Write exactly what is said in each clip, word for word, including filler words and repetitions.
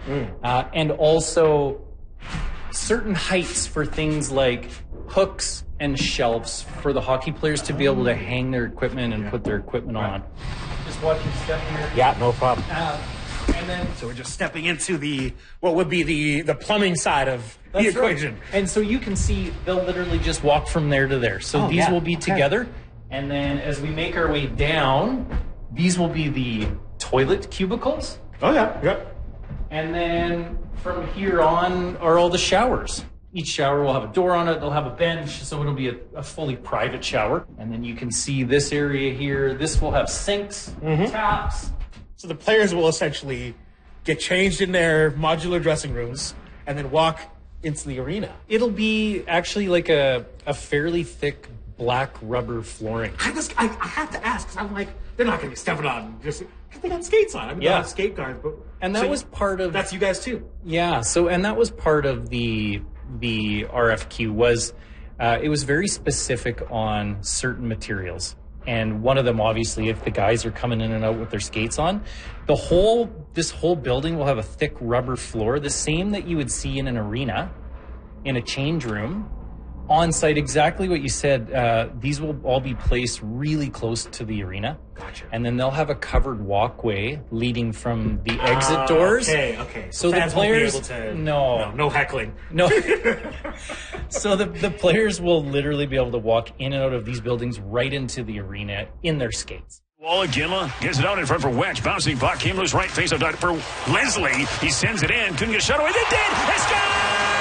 mm. uh, and also certain heights for things like hooks and shelves for the hockey players to be able to hang their equipment and yeah. put their equipment right. on. Just watch you step here. Yeah, no problem. Uh, and then, so we're just stepping into the what would be the the plumbing side of the equation. Right. And so you can see they'll literally just walk from there to there. So oh, these yeah. will be okay. together. And then as we make our way down, these will be the toilet cubicles. Oh, yeah. Yep. And then from here on are all the showers. Each shower will have a door on it. They'll have a bench, so it'll be a, a fully private shower. And then you can see this area here. This will have sinks, mm-hmm. taps. So the players will essentially get changed in their modular dressing rooms and then walk into the arena. It'll be actually like a, a fairly thick black rubber flooring. I just, I, I have to ask, because I'm like, they're not going to be stepping on just because they got skates on. I mean, yeah. they have skate guards, but and that so was you, part of that's you guys too. Yeah. So and that was part of the the R F Q was uh, it was very specific on certain materials. And one of them, obviously, if the guys are coming in and out with their skates on, the whole this whole building will have a thick rubber floor, the same that you would see in an arena, in a change room. On site, exactly what you said. Uh, these will all be placed really close to the arena. Gotcha. And then they'll have a covered walkway leading from the exit uh, doors. Okay, okay. So, so the players, won't be able to, no, no, no heckling. No. So the the players will literally be able to walk in and out of these buildings right into the arena in their skates. Wall Ginla gets it out in front for Wedge. Bouncing puck. Came loose right face out for Leslie. He sends it in. Couldn't get a shot away. They did. It's gone!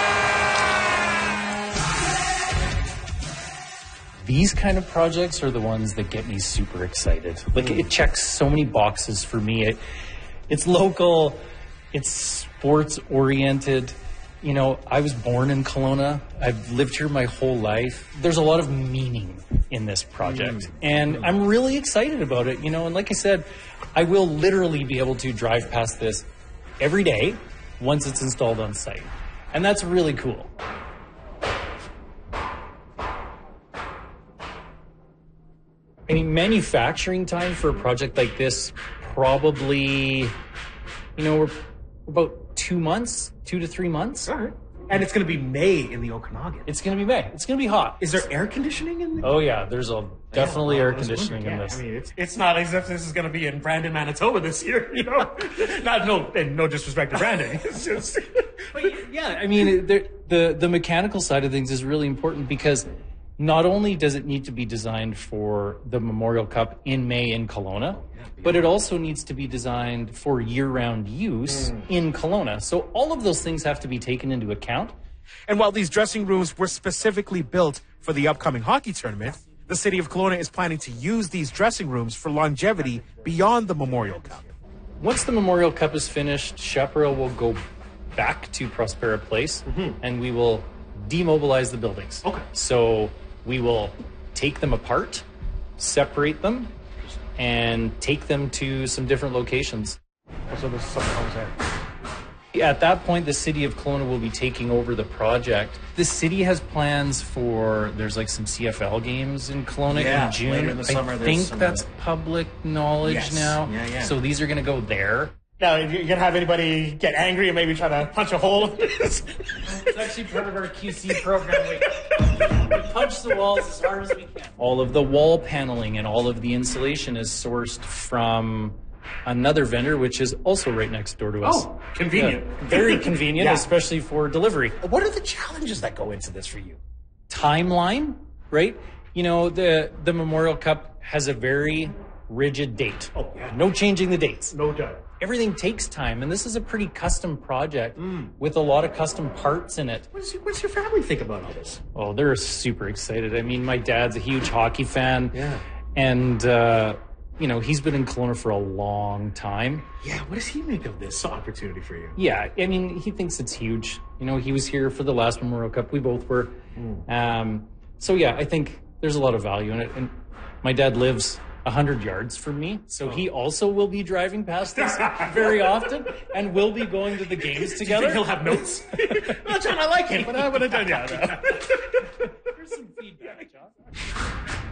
These kind of projects are the ones that get me super excited. Like, it checks so many boxes for me. It, it's local. It's sports-oriented. You know, I was born in Kelowna. I've lived here my whole life. There's a lot of meaning in this project. And I'm really excited about it, you know. And like I said, I will literally be able to drive past this every day once it's installed on site. And that's really cool. I mean, manufacturing time for a project like this, probably, you know, we're about two months, two to three months. All right. And it's going to be May in the Okanagan. It's going to be May. It's going to be hot. Is there air conditioning in the... Oh, yeah. There's a definitely yeah, well, air conditioning yeah, in this. I mean, it's, it's not as if this is going to be in Brandon, Manitoba this year, you know? Not, no, and no disrespect to Brandon. It's just... But yeah, I mean, the, the, the mechanical side of things is really important because not only does it need to be designed for the Memorial Cup in May in Kelowna, but it also needs to be designed for year-round use mm. in Kelowna. So all of those things have to be taken into account. And while these dressing rooms were specifically built for the upcoming hockey tournament, the city of Kelowna is planning to use these dressing rooms for longevity beyond the Memorial Cup. Once the Memorial Cup is finished, Chaparral will go back to Prospera Place, mm-hmm. and we will demobilize the buildings. Okay. So we will take them apart, separate them, and take them to some different locations. So there's something else there. At that point, the city of Kelowna will be taking over the project. The city has plans for, there's like some C F L games in Kelowna yeah, in June. Later in the summer, I think that's the... public knowledge yes. now. Yeah, yeah. So these are going to go there. Now, you're going to have anybody get angry and maybe try to punch a hole in this? It's actually part of our Q C program. We, we punch the walls as hard as we can. All of the wall paneling and all of the insulation is sourced from another vendor, which is also right next door to us. Oh, convenient. Yeah, very convenient, yeah. Especially for delivery. What are the challenges that go into this for you? Timeline, right? You know, the, the Memorial Cup has a very rigid date. Oh, yeah. No changing the dates. No doubt. Everything takes time, and this is a pretty custom project mm. with a lot of custom parts in it. What's your, what's your family think about all this? Oh, they're super excited. I mean, my dad's a huge hockey fan. Yeah. And, uh, you know, he's been in Kelowna for a long time. Yeah, what does he make of this opportunity for you? Yeah, I mean, he thinks it's huge. You know, he was here for the last Memorial Cup. We both were. Mm. Um, so, yeah, I think there's a lot of value in it. And my dad lives one hundred yards from me, so oh. he also will be driving past this very often, and we'll be going to the games together. Do you think he'll have notes? Well, John, I like him, but I would have done yeah. Here's some feedback, John.